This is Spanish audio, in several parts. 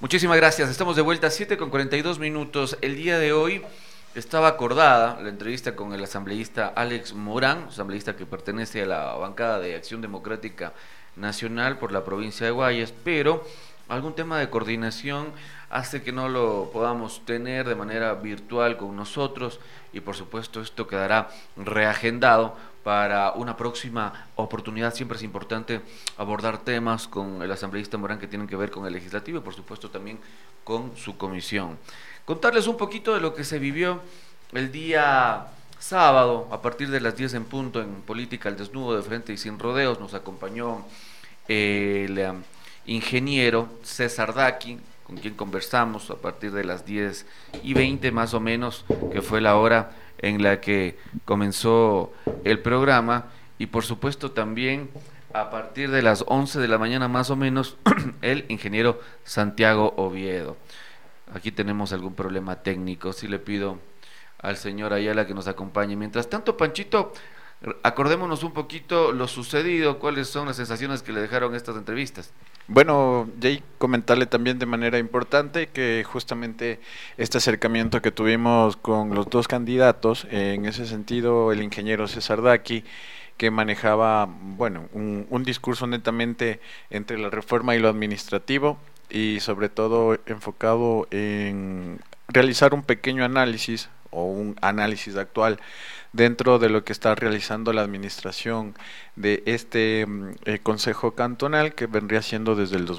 Muchísimas gracias. Estamos de vuelta a 7:42. El día de hoy estaba acordada la entrevista con el asambleísta Alex Morán, asambleísta que pertenece a la bancada de Acción Democrática Nacional por la provincia de Guayas, pero algún tema de coordinación hace que no lo podamos tener de manera virtual con nosotros y por supuesto esto quedará reagendado para una próxima oportunidad. Siempre es importante abordar temas con el asambleísta Morán que tienen que ver con el legislativo y por supuesto también con su comisión. Contarles un poquito de lo que se vivió el día sábado a partir de las 10 en punto en Política al Desnudo, de Frente y Sin Rodeos. Nos acompañó el ingeniero César Daqui, con quien conversamos a partir de las 10:20 más o menos, que fue la hora en la que comenzó el programa, y por supuesto también a partir de las 11 de la mañana más o menos, el ingeniero Santiago Oviedo. Aquí tenemos algún problema técnico, sí le pido al señor Ayala que nos acompañe. Mientras tanto, Panchito, acordémonos un poquito lo sucedido, cuáles son las sensaciones que le dejaron estas entrevistas. Bueno, Jay, comentarle también de manera importante que justamente este acercamiento que tuvimos con los dos candidatos, en ese sentido el ingeniero César Daqui, que manejaba, bueno, un discurso netamente entre la reforma y lo administrativo y sobre todo enfocado en realizar un pequeño análisis o un análisis actual dentro de lo que está realizando la administración de este Consejo Cantonal, que vendría siendo desde el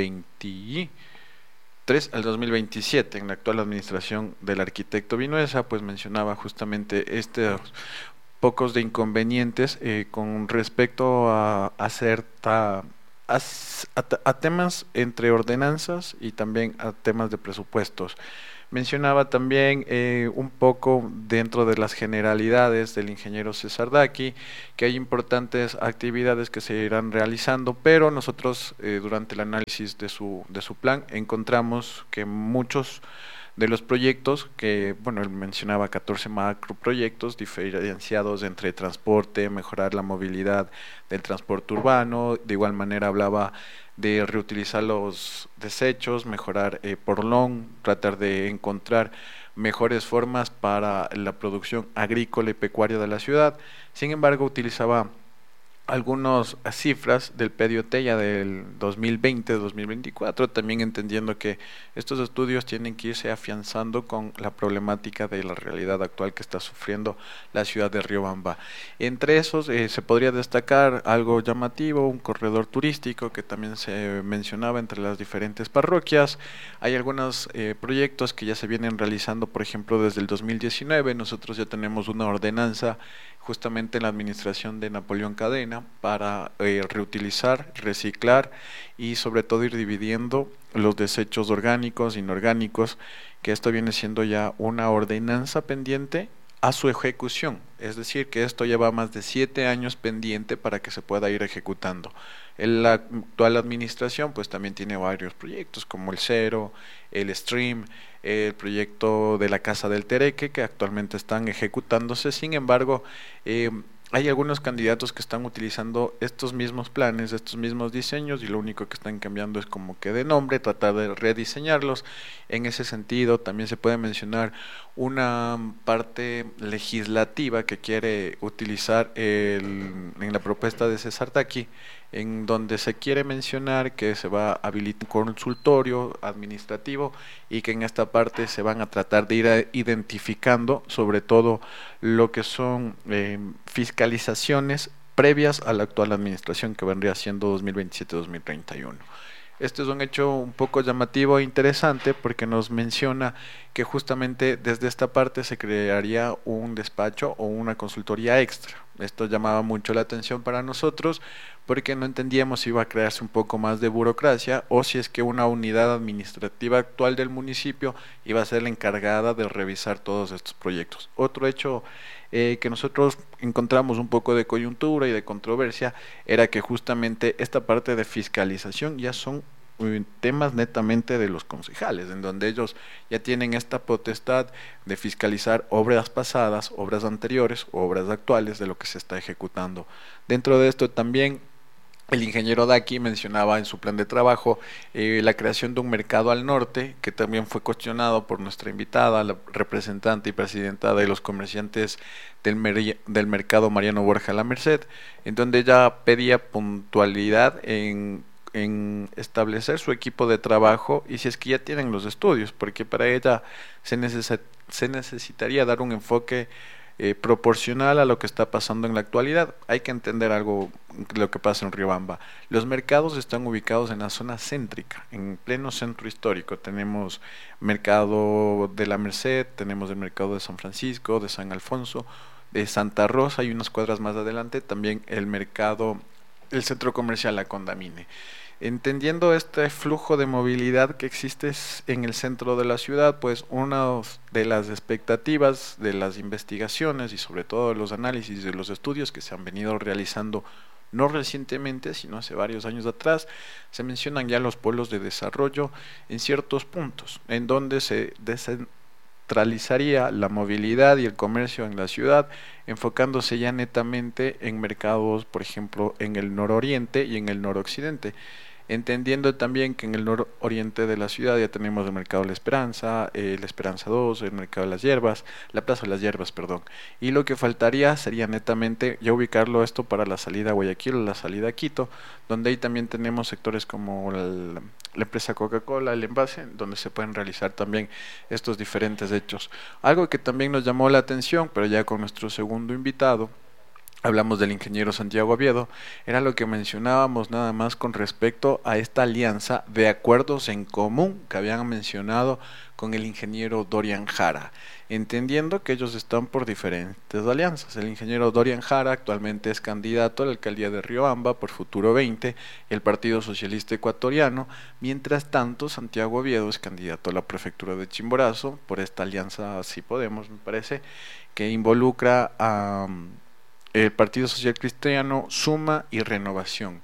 2023 al 2027, en la actual administración del arquitecto Vinuesa. Pues mencionaba justamente estos pocos de inconvenientes con respecto a temas entre ordenanzas y también a temas de presupuestos. Mencionaba también un poco dentro de las generalidades del ingeniero César Daqui que hay importantes actividades que se irán realizando, pero nosotros durante el análisis de su plan encontramos que muchos de los proyectos que, bueno, él mencionaba 14 macroproyectos diferenciados entre transporte, mejorar la movilidad del transporte urbano, de igual manera hablaba de reutilizar los desechos, mejorar porlón, tratar de encontrar mejores formas para la producción agrícola y pecuaria de la ciudad. Sin embargo, utilizaba algunas cifras del PDOTEA del 2020-2024, también entendiendo que estos estudios tienen que irse afianzando con la problemática de la realidad actual que está sufriendo la ciudad de Riobamba. Entre esos se podría destacar algo llamativo, un corredor turístico que también se mencionaba entre las diferentes parroquias. Hay algunos proyectos que ya se vienen realizando, por ejemplo, desde el 2019, nosotros ya tenemos una ordenanza justamente en la administración de Napoleón Cadena para reutilizar, reciclar y sobre todo ir dividiendo los desechos orgánicos, inorgánicos, que esto viene siendo ya una ordenanza pendiente a su ejecución, es decir, que esto lleva más de 7 años pendiente para que se pueda ir ejecutando. La actual administración pues también tiene varios proyectos como el Cero, el Stream, el proyecto de la Casa del Tereque, que actualmente están ejecutándose. Sin embargo, hay algunos candidatos que están utilizando estos mismos planes, estos mismos diseños, y lo único que están cambiando es como que de nombre, tratar de rediseñarlos. En ese sentido también se puede mencionar una parte legislativa que quiere utilizar en la propuesta de César Daqui, en donde se quiere mencionar que se va a habilitar un consultorio administrativo y que en esta parte se van a tratar de ir identificando sobre todo lo que son fiscalizaciones previas a la actual administración que vendría siendo 2027-2031. Este es un hecho un poco llamativo e interesante porque nos menciona que justamente desde esta parte se crearía un despacho o una consultoría extra. Esto llamaba mucho la atención para nosotros porque no entendíamos si iba a crearse un poco más de burocracia o si es que una unidad administrativa actual del municipio iba a ser la encargada de revisar todos estos proyectos. Otro hecho que nosotros encontramos un poco de coyuntura y de controversia era que justamente esta parte de fiscalización ya son temas netamente de los concejales, en donde ellos ya tienen esta potestad de fiscalizar obras pasadas, obras anteriores, obras actuales de lo que se está ejecutando. Dentro de esto también El ingeniero Daqui mencionaba en su plan de trabajo la creación de un mercado al norte, que también fue cuestionado por nuestra invitada, la representante y presidenta de los comerciantes del mercado Mariano Borja La Merced, en donde ella pedía puntualidad en establecer su equipo de trabajo y si es que ya tienen los estudios, porque para ella se necesitaría dar un enfoque proporcional a lo que está pasando en la actualidad. Hay que entender algo de lo que pasa en Riobamba. Los mercados están ubicados en la zona céntrica, en pleno centro histórico. Tenemos mercado de la Merced, tenemos el mercado de San Francisco, de San Alfonso, de Santa Rosa y unas cuadras más adelante también el mercado, el centro comercial La Condamine. Entendiendo este flujo de movilidad que existe en el centro de la ciudad, pues una de las expectativas de las investigaciones y sobre todo de los análisis de los estudios que se han venido realizando no recientemente, sino hace varios años atrás, se mencionan ya los polos de desarrollo en ciertos puntos, en donde se descentralizaría la movilidad y el comercio en la ciudad, enfocándose ya netamente en mercados, por ejemplo, en el nororiente y en el noroccidente, entendiendo también que en el nororiente de la ciudad ya tenemos el mercado La Esperanza 2, el mercado de las hierbas, la plaza de las hierbas, perdón, y lo que faltaría sería netamente ya ubicarlo esto para la salida a Guayaquil o la salida a Quito, donde ahí también tenemos sectores como la empresa Coca-Cola, el envase, donde se pueden realizar también estos diferentes hechos. Algo que también nos llamó la atención, pero ya con nuestro segundo invitado, hablamos del ingeniero Santiago Oviedo, era lo que mencionábamos nada más con respecto a esta alianza de acuerdos en común que habían mencionado con el ingeniero Dorian Jara, entendiendo que ellos están por diferentes alianzas. El ingeniero Dorian Jara actualmente es candidato a la alcaldía de Riobamba por Futuro 20 y el Partido Socialista Ecuatoriano, mientras tanto Santiago Oviedo es candidato a la prefectura de Chimborazo por esta alianza Así Podemos, me parece, que involucra a el Partido Social Cristiano, Suma y Renovación.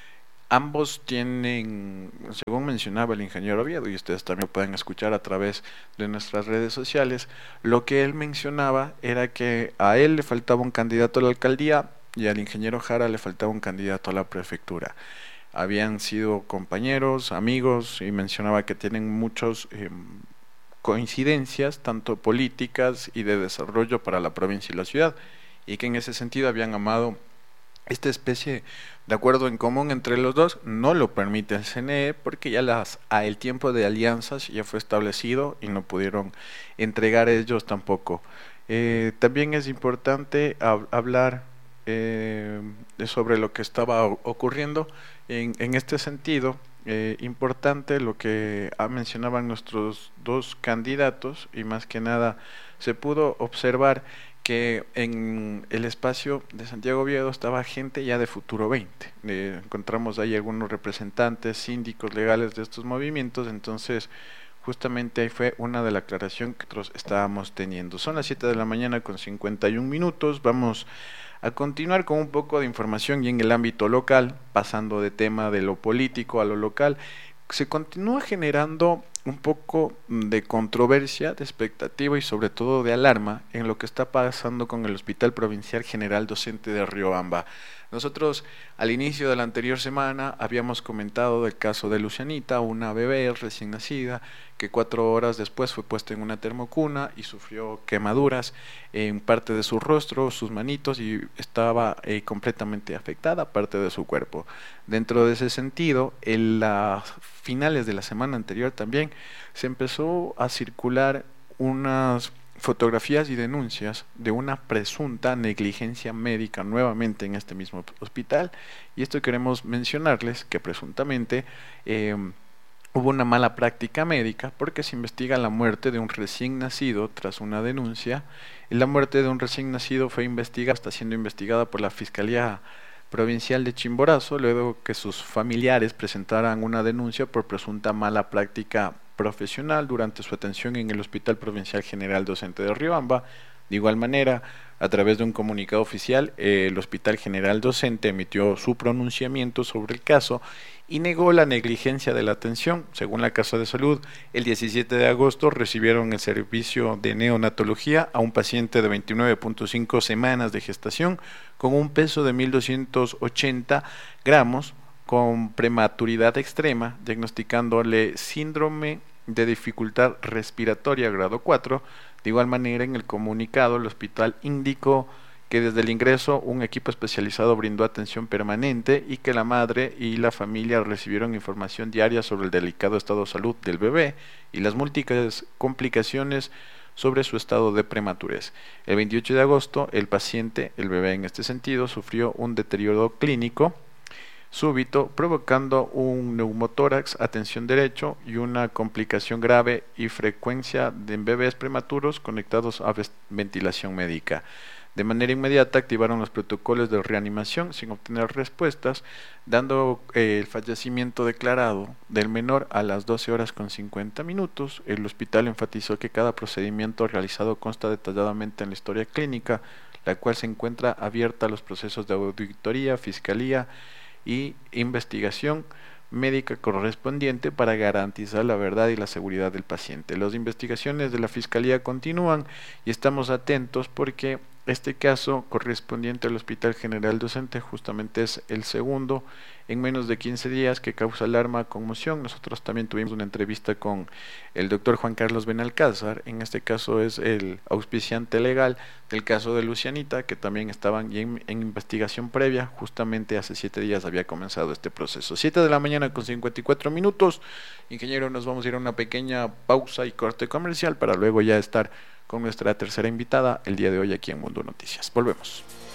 Ambos tienen, según mencionaba el ingeniero Oviedo, y ustedes también pueden escuchar a través de nuestras redes sociales, lo que él mencionaba era que a él le faltaba un candidato a la alcaldía y al ingeniero Jara le faltaba un candidato a la prefectura. Habían sido compañeros, amigos, y mencionaba que tienen muchos coincidencias, tanto políticas y de desarrollo para la provincia y la ciudad, y que en ese sentido habían amado esta especie de acuerdo en común entre los dos. No lo permite el CNE porque ya el tiempo de alianzas ya fue establecido y no pudieron entregar ellos tampoco. También es importante hablar sobre lo que estaba ocurriendo en este sentido. Importante lo que mencionaban nuestros dos candidatos y más que nada se pudo observar que en el espacio de Santiago Oviedo estaba gente ya de Futuro 20. Encontramos ahí algunos representantes, síndicos legales de estos movimientos, entonces justamente ahí fue una de la aclaración que nosotros estábamos teniendo. Son las 7 de la mañana con 51 minutos, vamos a continuar con un poco de información y en el ámbito local, pasando de tema de lo político a lo local. Se continúa generando un poco de controversia, de expectativa y sobre todo de alarma en lo que está pasando con el Hospital Provincial General Docente de Riobamba. Nosotros al inicio de la anterior semana habíamos comentado del caso de Lucianita, una bebé recién nacida que 4 horas después fue puesta en una termocuna y sufrió quemaduras en parte de su rostro, sus manitos, y estaba completamente afectada parte de su cuerpo. Dentro de ese sentido, en las finales de la semana anterior también se empezó a circular unas fotografías y denuncias de una presunta negligencia médica nuevamente en este mismo hospital, y esto queremos mencionarles que presuntamente hubo una mala práctica médica porque se investiga la muerte de un recién nacido tras una denuncia, y la muerte de un recién nacido está siendo investigada por la Fiscalía Provincial de Chimborazo luego que sus familiares presentaran una denuncia por presunta mala práctica profesional durante su atención en el Hospital Provincial General Docente de Riobamba. De igual manera, A través de un comunicado oficial, el Hospital General Docente emitió su pronunciamiento sobre el caso y negó la negligencia de la atención. Según la Casa de Salud, el 17 de agosto recibieron el servicio de neonatología a un paciente de 29.5 semanas de gestación con un peso de 1.280 gramos con prematuridad extrema, diagnosticándole síndrome de dificultad respiratoria grado 4. De igual manera, en el comunicado, el hospital indicó que desde el ingreso un equipo especializado brindó atención permanente y que la madre y la familia recibieron información diaria sobre el delicado estado de salud del bebé y las múltiples complicaciones sobre su estado de prematurez. El 28 de agosto, el paciente, el bebé en este sentido, sufrió un deterioro clínico súbito, provocando un neumotórax a tensión derecho y una complicación grave y frecuencia de bebés prematuros conectados a ventilación médica. De manera inmediata activaron los protocolos de reanimación sin obtener respuestas, dando el fallecimiento declarado del menor a las 12 horas con 50 minutos. El hospital enfatizó que cada procedimiento realizado consta detalladamente en la historia clínica, la cual se encuentra abierta a los procesos de auditoría, fiscalía y investigación médica correspondiente para garantizar la verdad y la seguridad del paciente. Las investigaciones de la Fiscalía continúan y estamos atentos porque este caso correspondiente al Hospital General Docente justamente es el segundo en menos de 15 días que causa alarma, conmoción. Nosotros también tuvimos una entrevista con el doctor Juan Carlos Benalcázar, en este caso es el auspiciante legal del caso de Lucianita, que también estaban en investigación previa, justamente hace 7 días había comenzado este proceso. 7 de la mañana con 54 minutos, ingeniero, nos vamos a ir a una pequeña pausa y corte comercial para luego ya estar con nuestra tercera invitada el día de hoy aquí en Mundo Noticias. Volvemos.